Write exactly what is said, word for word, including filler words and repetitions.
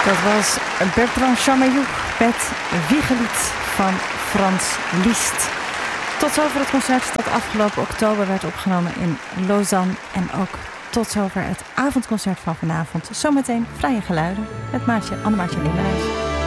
Dat was Bertrand Chamayou met Wiegelied van Frans Liszt. Tot zover het concert dat afgelopen oktober werd opgenomen in Lausanne. En ook tot zover het avondconcert van vanavond. Zometeen Vrije Geluiden met Maartje, Annemaartje Lindenhuis.